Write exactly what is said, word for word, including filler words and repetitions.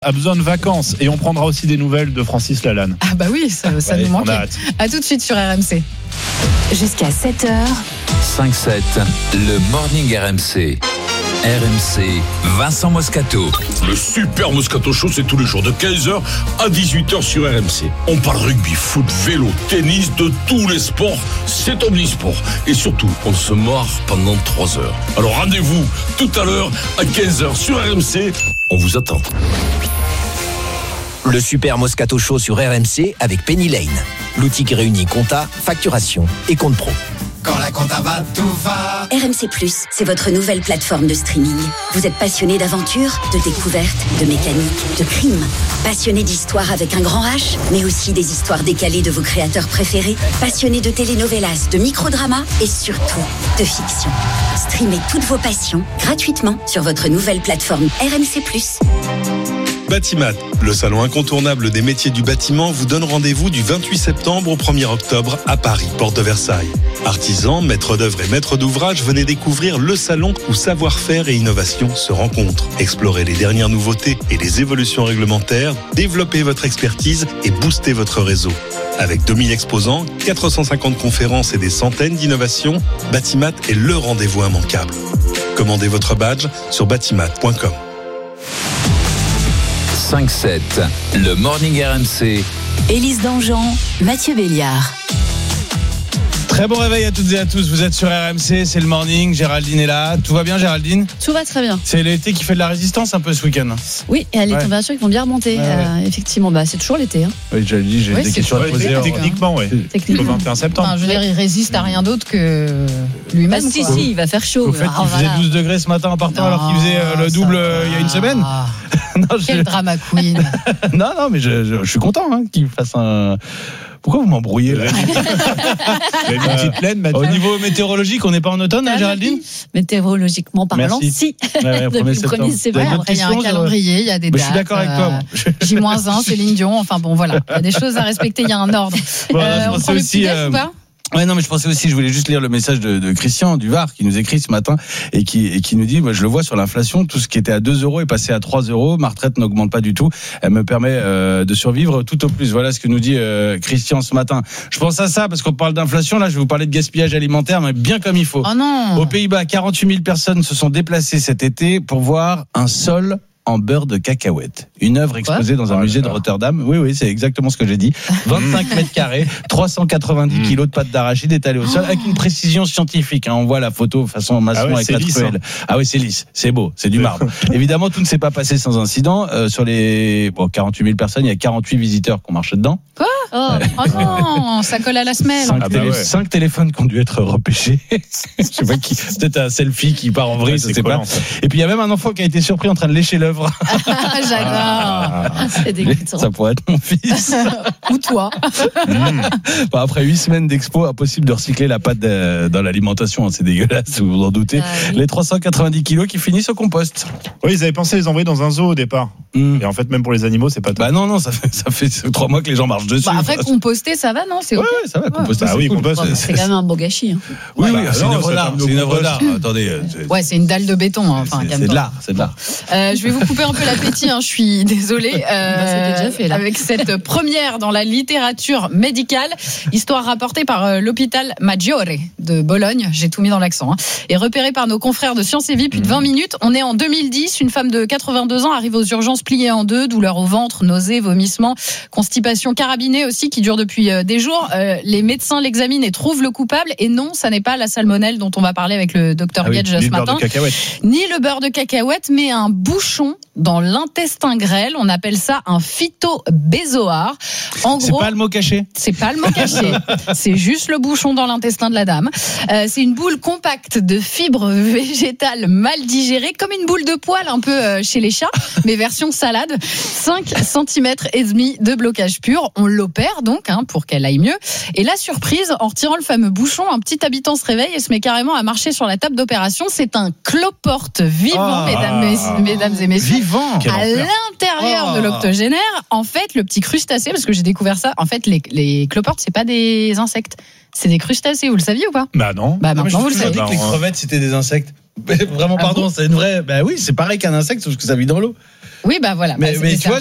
a besoin de vacances et on prendra aussi des nouvelles de Francis Lalanne. Ah bah oui, ça, ça ouais, nous manquait. À tout de suite sur R M C. Jusqu'à sept heures. cinq sept, le Morning R M C. R M C, Vincent Moscato. Le super Moscato Show, c'est tous les jours de quinze heures à dix-huit heures sur R M C. On parle rugby, foot, vélo, tennis, de tous les sports. C'est omnisport. Et surtout, on se marre pendant trois heures. Alors rendez-vous tout à l'heure à quinze heures sur R M C. On vous attend. Le super Moscato Show sur R M C avec Penny Lane. L'outil qui réunit compta, facturation et compte pro. Quand la compta va, tout va. R M C plus, c'est votre nouvelle plateforme de streaming. Vous êtes passionné d'aventure, de découverte, de mécanique, de crime. Passionné d'histoire avec un grand H, mais aussi des histoires décalées de vos créateurs préférés. Passionné de telenovelas, de microdramas et surtout de fiction. Streamez toutes vos passions gratuitement sur votre nouvelle plateforme R M C plus. Batimat, le salon incontournable des métiers du bâtiment, vous donne rendez-vous du vingt-huit septembre au premier octobre à Paris, porte de Versailles. Artisans, maîtres d'œuvre et maîtres d'ouvrage, venez découvrir le salon où savoir-faire et innovation se rencontrent. Explorez les dernières nouveautés et les évolutions réglementaires, développez votre expertise et boostez votre réseau. Avec deux mille exposants, quatre cent cinquante conférences et des centaines d'innovations, Batimat est le rendez-vous immanquable. Commandez votre badge sur batimat point com. cinq sept, le Morning R M C. Élise Dangean, Mathieu Béliard. Très bon réveil à toutes et à tous, vous êtes sur R M C, c'est le morning, Géraldine est là. Tout va bien Géraldine ? Tout va très bien. C'est l'été qui fait de la résistance un peu ce week-end. Oui, et les ouais. températures qui vont bien remonter. Ouais, ouais. Euh, effectivement, bah, c'est toujours l'été. Hein. Oui, j'ai dit, j'ai ouais, des questions à poser. Ouais, techniquement, oui. Au vingt et un septembre. Enfin, je veux dire, il résiste à rien d'autre que lui-même. Bah, si, si, il va faire chaud. Au fait, Ah, il faisait voilà. douze degrés ce matin en partant non, alors qu'il faisait euh, le double euh, il y a une semaine. non, Quel je... drama queen. non, non, mais je, je, je suis content hein, qu'il fasse un... Pourquoi vous m'embrouillez là? Il y a une petite plaine, Au niveau météorologique, on n'est pas en automne, hein, Géraldine? Météorologiquement parlant, Merci. si. Ouais, ouais, Depuis le premier septembre. Il y a un calendrier, il y a des bah, dates. Je suis d'accord avec toi. J moins un, Céline Dion. Enfin bon, voilà. Il y a des choses à respecter, il y a un ordre. Bon, euh, je on pensais prend le aussi, petit euh, ou pas? Ouais, non, mais je pensais aussi, je voulais juste lire le message de, de Christian du Var qui nous écrit ce matin et qui, et qui nous dit, moi, je le vois sur l'inflation, tout ce qui était à deux euros est passé à trois euros, ma retraite n'augmente pas du tout, elle me permet euh, de survivre tout au plus. Voilà ce que nous dit euh, Christian ce matin. Je pense à ça parce qu'on parle d'inflation, là, je vais vous parler de gaspillage alimentaire, mais bien comme il faut. Oh non. Aux Pays-Bas, quarante-huit mille personnes se sont déplacées cet été pour voir un sol en beurre de cacahuète. Une œuvre exposée dans un oh musée là. de Rotterdam. Oui, oui, c'est exactement ce que j'ai dit. vingt-cinq mètres carrés, trois cent quatre-vingt-dix kilos de pâte d'arachide étalées au sol, avec une précision scientifique. Hein. On voit la photo façon maçon ah ouais, avec la lisse, truelle. hein. Ah oui, c'est lisse, c'est beau, c'est du marbre. Évidemment, tout ne s'est pas passé sans incident. Euh, sur les bon, quarante-huit mille personnes, il y a quarante-huit visiteurs qui ont marché dedans. Quoi oh, oh non, ça colle à la semelle. Cinq, Ah bah télé- ouais. cinq téléphones qui ont dû être repêchés. Je sais pas qui. Peut-être un selfie qui part en vrille, Ouais, je c'est sais collant, pas. ça. Et puis il y a même un enfant qui a été surpris en train de lécher l'œuvre. J'adore. Ah. C'est dégoûtant. Ça pourrait être mon fils. Ou toi. Bon, après huit semaines d'expo, impossible de recycler la pâte de- dans l'alimentation. Hein, c'est dégueulasse, vous vous en doutez. Ah oui. Les trois cent quatre-vingt-dix kilos qui finissent au compost. Oui, ils avaient pensé les envoyer dans un zoo au départ. Mmh. Et en fait, même pour les animaux, c'est pas top. Bah non, non, ça fait, ça fait trois mois que les gens marchent dessus. Bah après, composter, ça va, non? C'est Ouais, ok. ça va, composter. Bah c'est oui, cool. compost, Ouais, C'est quand même un beau gâchis. hein. Oui, oui, Bah c'est une non, œuvre ça d'art. ferme C'est nos une œuvre compost. d'art. Attendez. euh, c'est- Ouais, c'est une dalle de béton. Hein. Enfin, c'est, calme-toi. c'est de l'art, c'est de l'art. Euh, je vais vous couper un peu l'appétit, hein, je suis désolée. Euh, Bah, c'était déjà fait, là. Avec cette première dans la littérature médicale, histoire rapportée par euh, l'hôpital Maggiore de Bologne, j'ai tout mis dans l'accent, hein, et repérée par nos confrères de Science et Vie, plus de vingt minutes. On est en deux mille dix, une femme de quatre-vingt-deux ans arrive aux urgences pliée en deux, douleur au ventre, nausées, vomissements, constipation carabinée aussi qui dure depuis euh, des jours. Euh, les médecins l'examinent et trouvent le coupable, et non, ça n'est pas la salmonelle dont on va parler avec le docteur Ah oui, Gage ni ce le beurre matin. de cacahuète. Ni le beurre de cacahuète, mais un bouchon dans l'intestin grêle. On appelle ça un phytobézoar. En C'est gros, pas le mot caché. c'est pas le mot caché. C'est juste le bouchon dans l'intestin de la dame. Euh, c'est une boule compacte de fibres végétales mal digérées, comme une boule de poil un peu euh, chez les chats, mais version salade. cinq centimètres et demi de blocage pur. On l'opère donc hein, pour qu'elle aille mieux. Et la surprise, en retirant le fameux bouchon, un petit habitant se réveille et se met carrément à marcher sur la table d'opération. C'est un cloporte vivant, Ah. mesdames, mes- mesdames et messieurs. Vivant. Quel À enfer. l'intérieur Oh. de l'octogénaire, en fait, le petit crustacé, parce que j'ai découvert ça, en fait, les, les cloportes, c'est pas des insectes, c'est des crustacés. Vous le saviez ou pas? Bah non. Bah Non, mais je maintenant, vous me le suis savez. dit que les Bah, on- crevettes, c'était des insectes. Mais vraiment, Ah pardon, bon c'est une vraie. Ben oui, c'est pareil qu'un insecte, sauf que ça vit dans l'eau. Oui, bah voilà. Mais, Bah, mais c'est tu ça. vois,